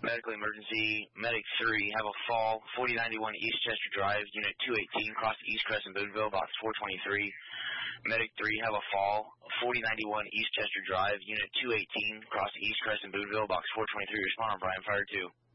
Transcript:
medical emergency. Medic 3, have a fall, 4091 East Chester Drive, Unit 218, cross East Crescent, Boonville, box 423. Medic 3, have a fall, 4091 East Chester Drive, Unit 218, cross East Crescent, Boonville, box 423. Respond on Brian Fire 2.